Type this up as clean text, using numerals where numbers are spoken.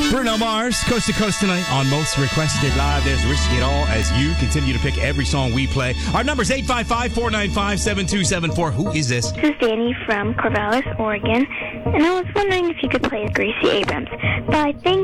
Bruno Mars, Coast to Coast tonight on Most Requested Live. There's Risking It All as you continue to pick every song we play. Our number is 855-495-7274. Who is this? This is Danny from Corvallis, Oregon, and I was wondering if you could play Gracie Abrams. Bye, thanks.